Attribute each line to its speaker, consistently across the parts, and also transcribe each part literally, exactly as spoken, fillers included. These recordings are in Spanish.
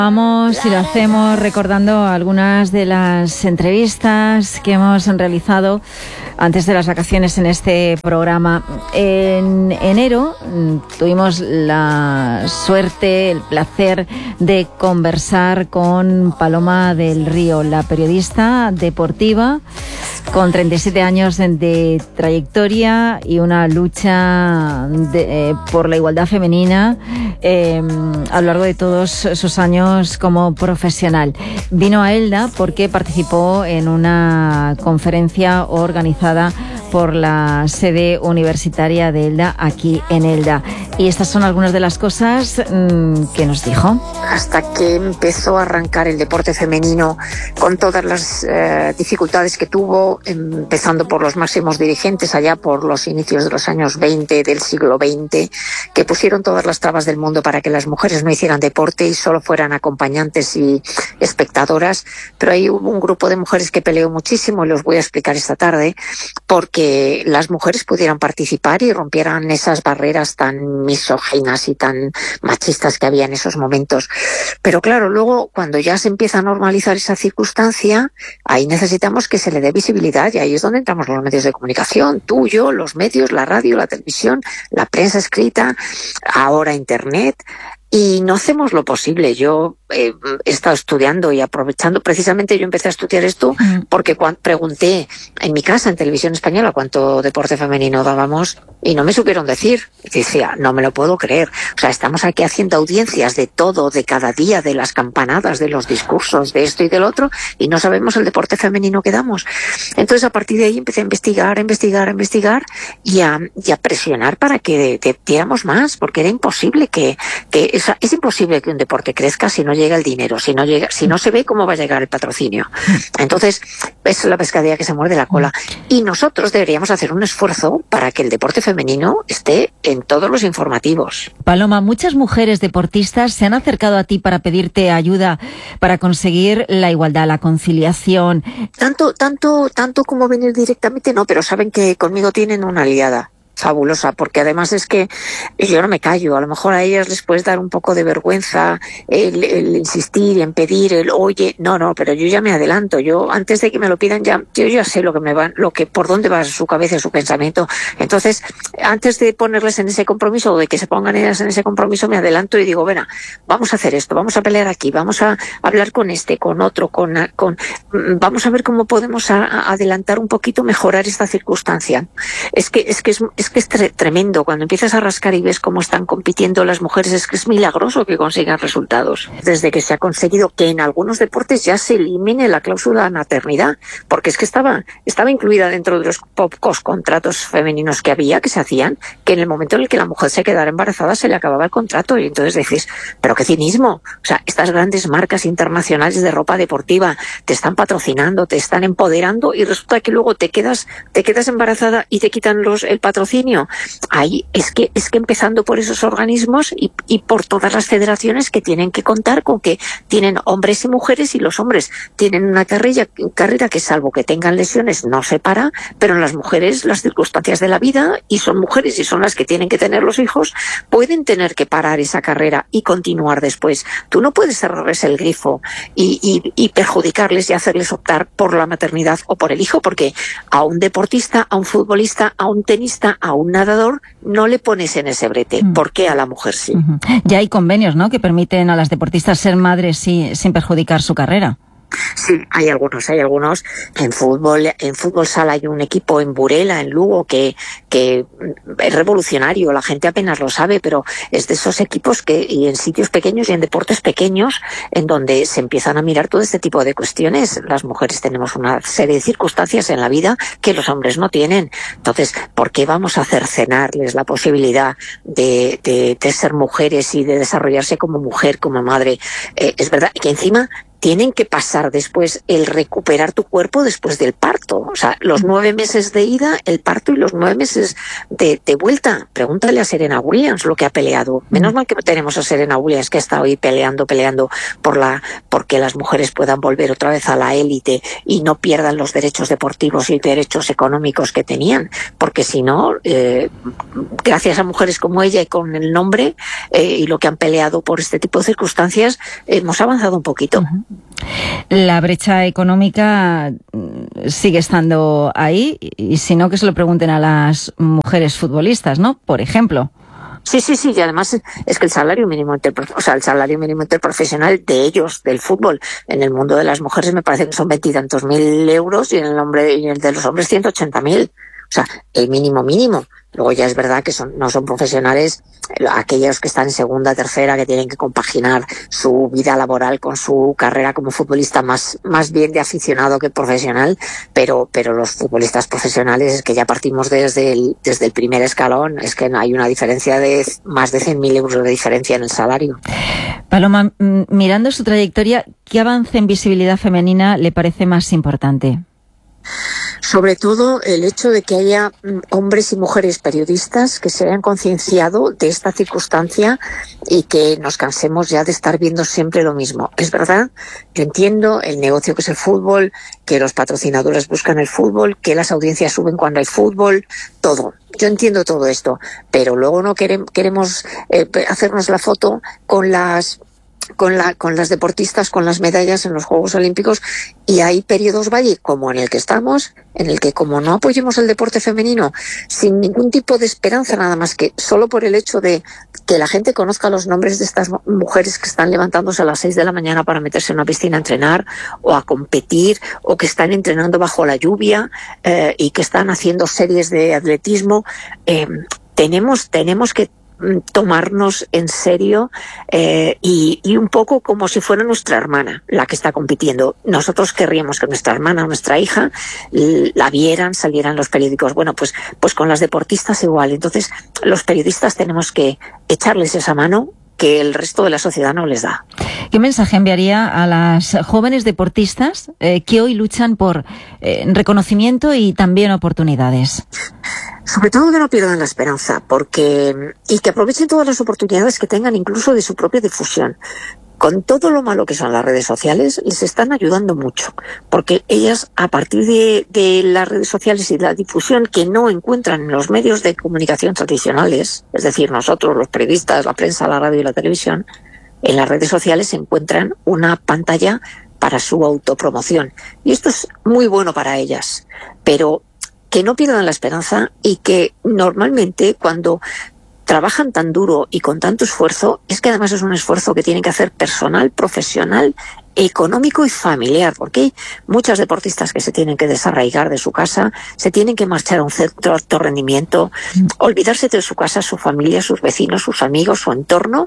Speaker 1: Vamos y lo hacemos recordando algunas de las entrevistas que hemos realizado antes de las vacaciones en este programa. En enero tuvimos la suerte, el placer de conversar con Paloma del Río, la periodista deportiva con treinta y siete años de trayectoria y una lucha de, eh, por la igualdad femenina eh, a lo largo de todos sus años como profesional. Vino a Elda porque participó en una conferencia organizada por la sede universitaria de Elda, aquí en Elda. Y estas son algunas de las cosas mmm, que nos dijo.
Speaker 2: Hasta que empezó a arrancar el deporte femenino con todas las eh, dificultades que tuvo, empezando por los máximos dirigentes allá por los inicios de los años veinte del siglo veinte, que pusieron todas las trabas del mundo para que las mujeres no hicieran deporte y solo fueran acompañantes y espectadoras. Pero ahí hubo un grupo de mujeres que peleó muchísimo, y los voy a explicar esta tarde, porque que las mujeres pudieran participar y rompieran esas barreras tan misóginas y tan machistas que había en esos momentos. Pero claro, luego cuando ya se empieza a normalizar esa circunstancia, ahí necesitamos que se le dé visibilidad, y ahí es donde entramos los medios de comunicación, tú, yo, los medios, la radio, la televisión, la prensa escrita, ahora internet. Y no hacemos lo posible. Yo eh, he estado estudiando y aprovechando, precisamente yo empecé a estudiar esto porque cuando pregunté en mi casa, en Televisión Española, cuánto deporte femenino dábamos y no me supieron decir. Y decía, no me lo puedo creer. O sea, estamos aquí haciendo audiencias de todo, de cada día, de las campanadas, de los discursos, de esto y del otro, y no sabemos el deporte femenino que damos. Entonces, a partir de ahí empecé a investigar, a investigar, a investigar y a, y a presionar para que diéramos más, porque era imposible que... que Es, es imposible que un deporte crezca si no llega el dinero, si no llega, si no se ve cómo va a llegar el patrocinio. Entonces, es la pescadilla que se muerde la cola. Y nosotros deberíamos hacer un esfuerzo para que el deporte femenino esté en todos los informativos.
Speaker 1: Paloma, muchas mujeres deportistas se han acercado a ti para pedirte ayuda para conseguir la igualdad, la conciliación.
Speaker 2: Tanto, tanto, tanto como venir directamente, no, pero saben que conmigo tienen una aliada fabulosa, porque además es que yo no me callo. A lo mejor a ellas les puedes dar un poco de vergüenza el, el insistir, en pedir, el oye, no, no, pero yo ya me adelanto. Yo antes de que me lo pidan ya, yo ya sé lo que me va, lo que, por dónde va su cabeza y su pensamiento. Entonces, antes de ponerles en ese compromiso o de que se pongan ellas en ese compromiso, me adelanto y digo, bueno, vamos a hacer esto, vamos a pelear aquí, vamos a hablar con este, con otro, con, con vamos a ver cómo podemos a, a adelantar un poquito, mejorar esta circunstancia. Es que, es que es, es que es tre- tremendo. Cuando empiezas a rascar y ves cómo están compitiendo las mujeres, es que es milagroso que consigan resultados. Desde que se ha conseguido que en algunos deportes ya se elimine la cláusula maternidad, porque es que estaba, estaba incluida dentro de los pocos contratos femeninos que había, que se hacían, que en el momento en el que la mujer se quedara embarazada se le acababa el contrato, y entonces decís, pero qué cinismo. O sea, estas grandes marcas internacionales de ropa deportiva te están patrocinando, te están empoderando, y resulta que luego te quedas, te quedas embarazada y te quitan los, el patrocinio. Ahí es que es que empezando por esos organismos y, y por todas las federaciones que tienen que contar con que tienen hombres y mujeres, y los hombres tienen una carrera, carrera que salvo que tengan lesiones no se para, pero en las mujeres las circunstancias de la vida, y son mujeres y son las que tienen que tener los hijos, pueden tener que parar esa carrera y continuar después. Tú no puedes cerrarles el grifo y, y, y perjudicarles y hacerles optar por la maternidad o por el hijo, porque a un deportista, a un futbolista, a un tenista, a un nadador no le pones en ese brete. ¿Por qué a la mujer sí?
Speaker 1: Uh-huh. Ya hay convenios, ¿no?, que permiten a las deportistas ser madres sí, sin perjudicar su carrera.
Speaker 2: Sí, hay algunos, hay algunos. En fútbol, en fútbol sala hay un equipo en Burela, en Lugo, que, que es revolucionario. La gente apenas lo sabe, pero es de esos equipos que, y en sitios pequeños y en deportes pequeños, en donde se empiezan a mirar todo este tipo de cuestiones. Las mujeres tenemos una serie de circunstancias en la vida que los hombres no tienen. Entonces, ¿por qué vamos a cercenarles la posibilidad de, de, de ser mujeres y de desarrollarse como mujer, como madre? Eh, es verdad que encima tienen que pasar después el recuperar tu cuerpo después del parto. O sea, los nueve meses de ida, el parto, y los nueve meses meses de, de vuelta. Pregúntale a Serena Williams lo que ha peleado. Menos mal que tenemos a Serena Williams, que está hoy peleando, peleando por la, porque las mujeres puedan volver otra vez a la élite y no pierdan los derechos deportivos y derechos económicos que tenían. Porque si no, eh, gracias a mujeres como ella y con el nombre eh, y lo que han peleado por este tipo de circunstancias, eh, hemos avanzado un poquito.
Speaker 1: La brecha económica sigue estando ahí, y si no, que se lo pregunten a las mujeres futbolistas, ¿no? Por ejemplo.
Speaker 2: Sí, sí, sí, y además es que el salario mínimo interprofesional, o sea, el salario mínimo interprofesional de ellos, del fútbol, en el mundo de las mujeres me parece que son veintitantos mil euros y en el hombre, y en el de los hombres ciento ochenta mil. O sea, el mínimo mínimo. Luego ya es verdad que son, no son profesionales aquellos que están en segunda, tercera, que tienen que compaginar su vida laboral con su carrera como futbolista, más, más bien de aficionado que profesional, pero, pero los futbolistas profesionales es que ya partimos desde el, desde el primer escalón, es que hay una diferencia de más de cien mil euros de diferencia en el salario.
Speaker 1: Paloma, mirando su trayectoria, ¿qué avance en visibilidad femenina le parece más importante?
Speaker 2: Sobre todo el hecho de que haya hombres y mujeres periodistas que se hayan concienciado de esta circunstancia y que nos cansemos ya de estar viendo siempre lo mismo. Es verdad, yo entiendo el negocio que es el fútbol, que los patrocinadores buscan el fútbol, que las audiencias suben cuando hay fútbol, todo. Yo entiendo todo esto, pero luego no queremos, queremos eh, hacernos la foto con las... Con, la, con las deportistas, con las medallas en los Juegos Olímpicos, y hay periodos valle como en el que estamos, en el que como no apoyemos el deporte femenino sin ningún tipo de esperanza, nada más que solo por el hecho de que la gente conozca los nombres de estas mujeres que están levantándose a las seis de la mañana para meterse en una piscina a entrenar o a competir, o que están entrenando bajo la lluvia eh, y que están haciendo series de atletismo, eh, tenemos, tenemos que tomarnos en serio eh, y, y un poco como si fuera nuestra hermana la que está compitiendo. Nosotros querríamos que nuestra hermana o nuestra hija la vieran, salieran los periódicos. Bueno, pues, pues con las deportistas igual. Entonces los periodistas tenemos que echarles esa mano que el resto de la sociedad no les da.
Speaker 1: ¿Qué mensaje enviaría a las jóvenes deportistas eh, que hoy luchan por eh, reconocimiento y también oportunidades?
Speaker 2: Sobre todo que no pierdan la esperanza, porque y que aprovechen todas las oportunidades que tengan, incluso de su propia difusión. Con todo lo malo que son las redes sociales, les están ayudando mucho, porque ellas, a partir de, de las redes sociales y de la difusión que no encuentran en los medios de comunicación tradicionales, es decir, nosotros, los periodistas, la prensa, la radio y la televisión, en las redes sociales encuentran una pantalla para su autopromoción. Y esto es muy bueno para ellas, pero que no pierdan la esperanza, y que normalmente cuando trabajan tan duro y con tanto esfuerzo, es que además es un esfuerzo que tienen que hacer personal, profesional, económico y familiar, porque hay muchas deportistas que se tienen que desarraigar de su casa, se tienen que marchar a un centro de alto rendimiento, olvidarse de su casa, su familia, sus vecinos, sus amigos, su entorno,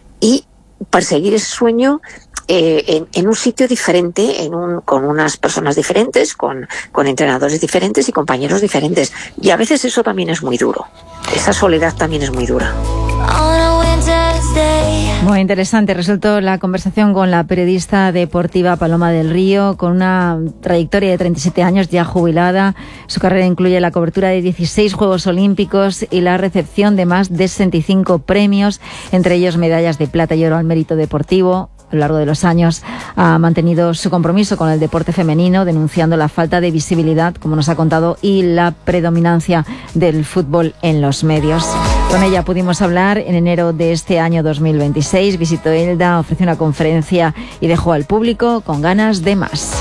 Speaker 2: y perseguir ese sueño eh, en, en un sitio diferente, en un, con unas personas diferentes, con, con entrenadores diferentes y compañeros diferentes. Y a veces eso también es muy duro. Esa soledad también es muy dura.
Speaker 1: Muy interesante. Resultó la conversación con la periodista deportiva Paloma del Río, con una trayectoria de treinta y siete años, ya jubilada. Su carrera incluye la cobertura de dieciséis Juegos Olímpicos y la recepción de más de sesenta y cinco premios, entre ellos medallas de plata y oro al mérito deportivo. A lo largo de los años ha mantenido su compromiso con el deporte femenino, denunciando la falta de visibilidad, como nos ha contado, y la predominancia del fútbol en los medios. Con ella pudimos hablar en enero de este año dos mil veintiséis. Visitó Elda, ofreció una conferencia y dejó al público con ganas de más.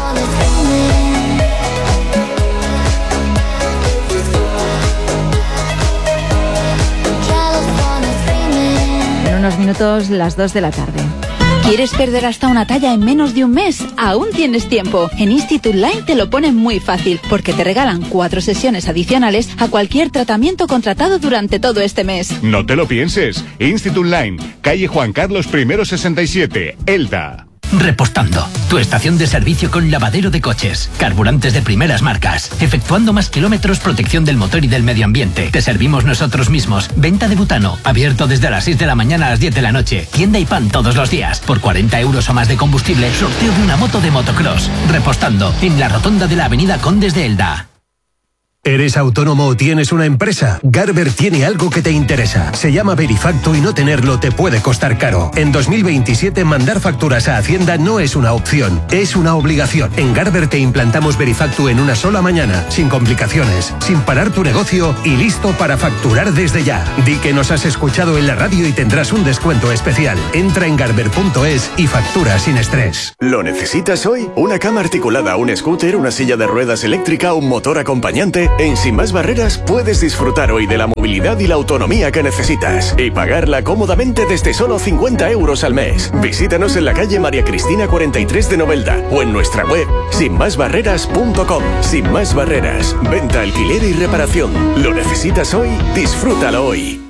Speaker 1: En unos minutos, las dos de la tarde.
Speaker 3: ¿Quieres perder hasta una talla en menos de un mes? Aún tienes tiempo. En Institute Line te lo ponen muy fácil, porque te regalan cuatro sesiones adicionales a cualquier tratamiento contratado durante todo este mes.
Speaker 4: No te lo pienses. Institute Line, calle Juan Carlos I sesenta y siete, Elda.
Speaker 5: Repostando, tu estación de servicio con lavadero de coches, carburantes de primeras marcas, efectuando más kilómetros, protección del motor y del medio ambiente. Te servimos nosotros mismos. Venta de butano, abierto desde las seis de la mañana a las diez de la noche. Tienda y pan todos los días. Por cuarenta euros o más de combustible, sorteo de una moto de motocross. Repostando, en la rotonda de la avenida Condes de Elda.
Speaker 6: ¿Eres autónomo o tienes una empresa? Garber tiene algo que te interesa. Se llama Verifacto y no tenerlo te puede costar caro. En dos mil veintisiete mandar facturas a Hacienda no es una opción, es una obligación. En Garber te implantamos Verifacto en una sola mañana, sin complicaciones, sin parar tu negocio y listo para facturar desde ya. Di que nos has escuchado en la radio y tendrás un descuento especial. Entra en garber punto es y factura sin estrés.
Speaker 7: ¿Lo necesitas hoy? ¿Una cama articulada, un scooter, una silla de ruedas eléctrica, un motor acompañante? En Sin Más Barreras puedes disfrutar hoy de la movilidad y la autonomía que necesitas y pagarla cómodamente desde solo cincuenta euros al mes. Visítanos en la calle María Cristina cuarenta y tres de Novelda o en nuestra web sin más barreras punto com. Sin Más Barreras, venta, alquiler y reparación. ¿Lo necesitas hoy? Disfrútalo hoy.